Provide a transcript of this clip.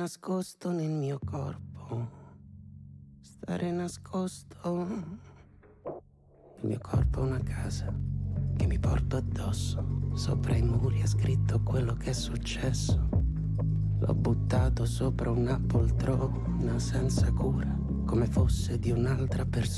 nascosto nel mio corpo, stare nascosto. Il mio corpo è una casa che mi porto addosso, sopra i muri è scritto quello che è successo. L'ho buttato sopra una poltrona senza cura, come fosse di un'altra persona.